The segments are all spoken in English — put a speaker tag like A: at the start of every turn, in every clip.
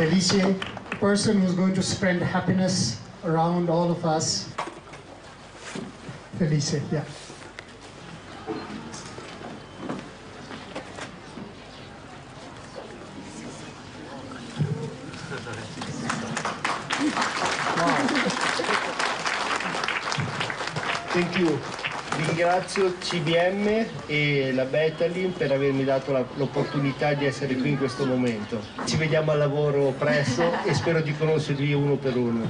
A: Felice, person who's going to spread happiness around all of us. Felice, yeah.
B: Thank you. Ringrazio CBM e la Betalin per avermi dato l'opportunità di essere qui in questo momento. Ci vediamo al lavoro presto e spero di conoscervi uno per uno.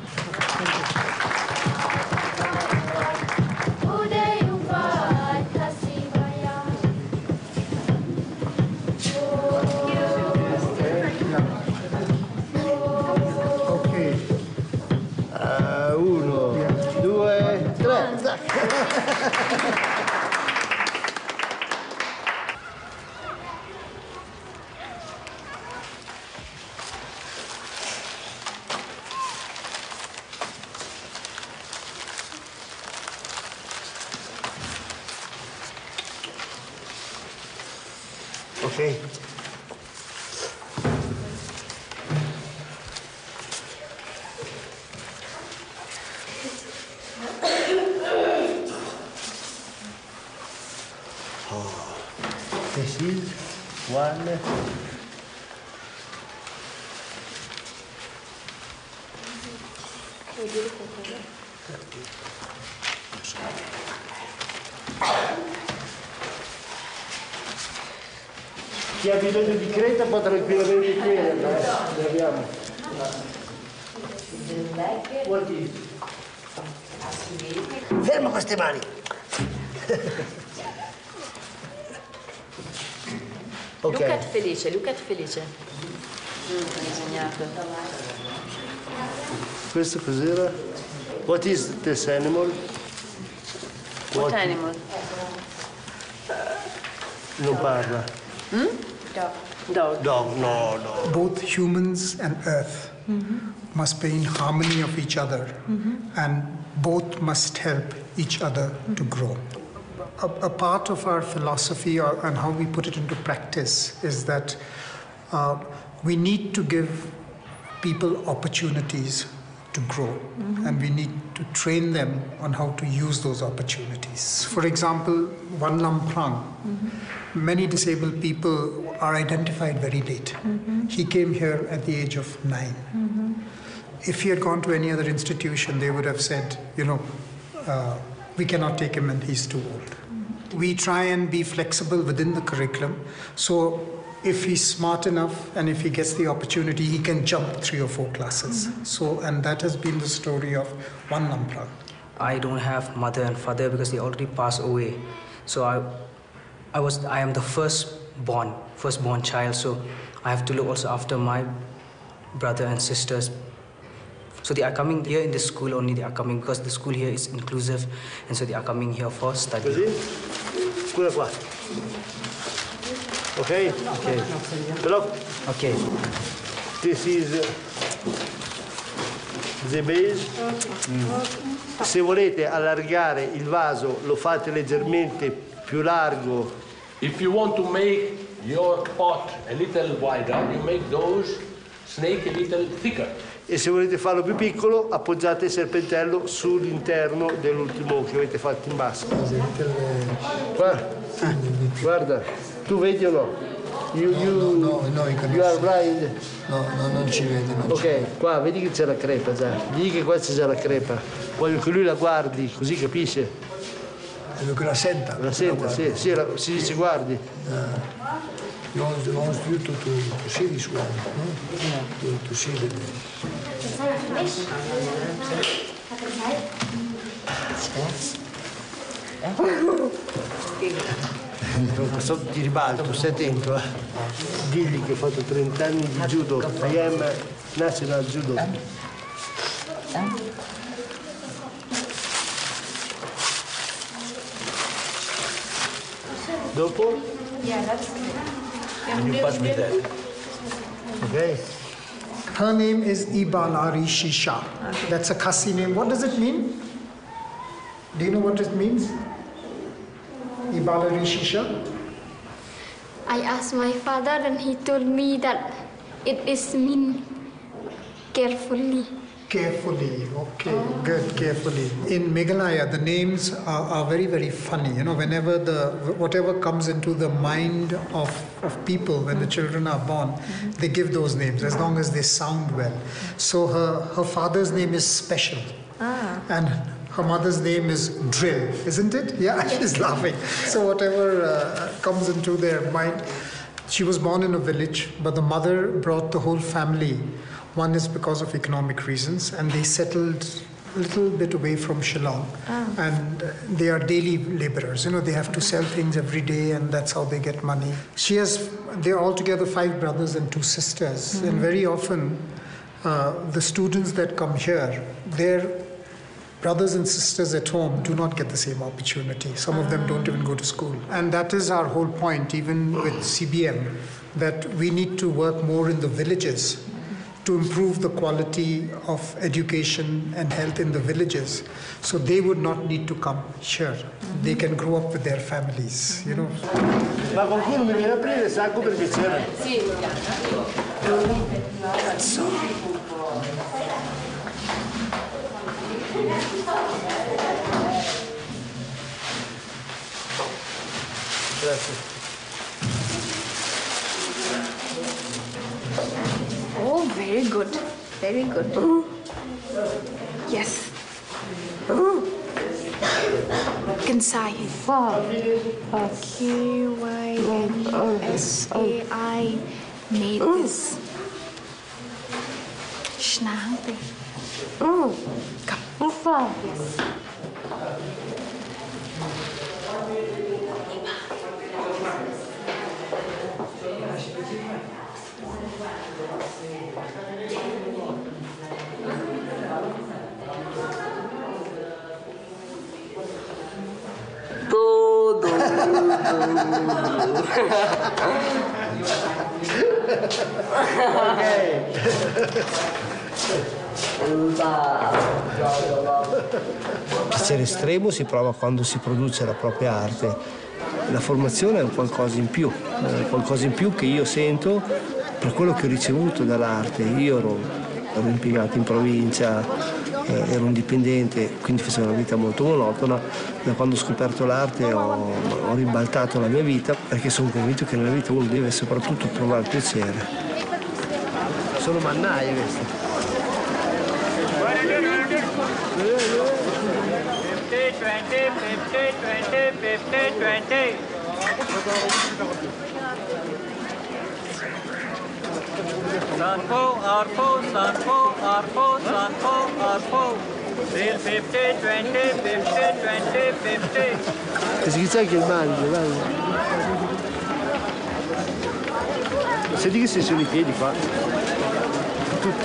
B: Ok. This is one. Chi ha bisogno di creta può tranquillamente chiederla, ne abbiamo. Fermo queste mani! Okay.
C: Look at Felice. Disegnato.
B: Questo cos'era? What is this animal?
C: What animal?
B: Non parla.
C: Dog.
B: Dog, no.
A: Both humans and Earth must be in harmony of each other, and both must help each other to grow. A part of our philosophy and how we put it into practice is that we need to give people opportunities to grow, and we need to train them on how to use those opportunities. For example, Wan Lam Prang, many disabled people are identified very late. He came here at the age of 9. If he had gone to any other institution, they would have said, we cannot take him and he's too old. We try and be flexible within the curriculum, so if he's smart enough and if he gets the opportunity, he can jump 3 or 4 classes. And that has been the story of Wan Lam Prang.
D: I don't have mother and father because they already passed away. So I am the firstborn child, so I have to look also after my brother and sisters. So they are coming here in the school only, they are coming because the school here is inclusive, and so they are coming here for study.
B: Così? Scusa qua. Ok?
D: Okay.
B: Però
D: Okay.
B: this is the base. Se volete allargare il vaso lo fate leggermente più largo.
E: If you want to make your pot a little wider, you make those snake a little thicker.
B: E se volete farlo più piccolo, appoggiate il serpentello sull'interno dell'ultimo che avete fatto in basso. Guarda, tu vedi o no?
F: No,
B: you are blind?
F: No, non ci vede.
B: Ok, qua vedi che c'è la crepa già. Digli che qua c'è già la crepa. Voglio che lui la guardi, così capisce.
F: Voglio che la senta.
B: La senta, sì, si dice guardi.
F: You want you to see this one, no? To see the...
B: Sto di ribalto, stai attento. Digli che ho fatto 30 anni di judo. I am national judo. Dopo?
E: And you pass me that.
B: Ok.
A: Her name is Ibalari Shisha. That's a Khasi name. What does it mean? Do you know what it means? Ibalari Shisha?
G: I asked my father and he told me that it is mean Carefully.
A: Carefully, okay, good, carefully. In Meghalaya, the names are very, very funny. You know, whenever whatever comes into the mind of people when the children are born, they give those names as long as they sound well. So her father's name is Special. And her mother's name is Drill, isn't it? Yeah, she's laughing. So whatever comes into their mind. She was born in a village, but the mother brought the whole family. One is because of economic reasons, and they settled a little bit away from Shillong. And they are daily laborers. You know, they have to sell things every day, and that's how they get money. They're altogether 5 brothers and 2 sisters. And very often, the students that come here, their brothers and sisters at home do not get the same opportunity. Some of them don't even go to school. And that is our whole point, even with CBM, that we need to work more in the villages to improve the quality of education and health in the villages. So they would not need to come here. They can grow up with their families, you know.
B: Ma qualcuno mi viene a aprire il sacco per piacere?
C: Sì.
B: Grazie.
G: Oh, very good. Very good. Yes. Kansai. KYNSAI made this. Schnauze. Come. Yes.
B: Il piacere estremo si prova quando si produce la propria arte. La formazione è un qualcosa in più che io sento per quello che ho ricevuto dall'arte. Io ero impiegato in provincia, ero un dipendente, quindi facevo una vita molto monotona. Da quando ho scoperto l'arte ho ribaltato la mia vita, perché sono convinto che nella vita uno deve soprattutto trovare piacere. Sono mannaie queste. 50. Si dice anche il mangi, guarda. Senti che si sono i piedi qua. Tutti.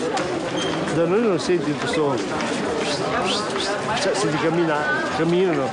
B: Da noi non senti questo... Cioè, senti camminano.